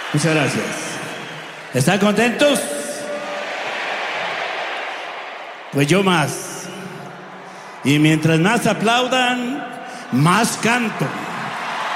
Muchas gracias. ¿Están contentos? Pues yo más. Y mientras más aplaudan, más canto.